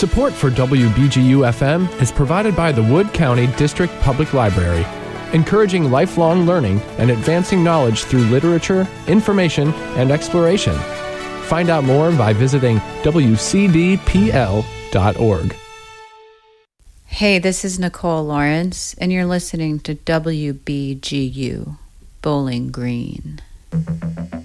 Support for WBGU-FM is provided by the Wood County District Public Library, encouraging lifelong learning and advancing knowledge through literature, information, and exploration. Find out more by visiting wcdpl.org. Hey, this is Nicole Lawrence, and you're listening to WBGU Bowling Green.